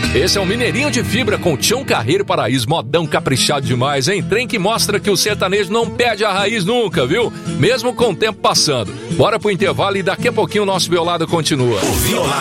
Esse é um Mineirinho de Fibra com Tião Carreiro Paraíso, modão caprichado demais, hein? Trem que mostra que o sertanejo não perde a raiz nunca, viu? Mesmo com o tempo passando. Bora pro intervalo e daqui a pouquinho o nosso Violada continua.